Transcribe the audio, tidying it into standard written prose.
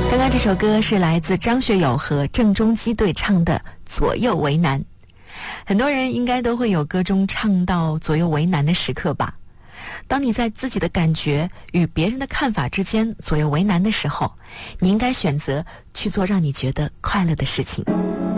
刚刚这首歌是来自张学友和郑中基对唱的《左右为难》。很多人应该都会有歌中唱到左右为难的时刻吧。当你在自己的感觉与别人的看法之间左右为难的时候，你应该选择去做让你觉得快乐的事情。